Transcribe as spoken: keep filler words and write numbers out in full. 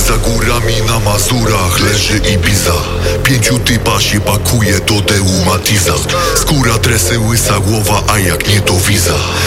Za górami na Mazurach leży Ibiza. Pięciu typa się pakuje do Deumatiza. Skóra, dresy, łysa głowa, a jak nie to wiza.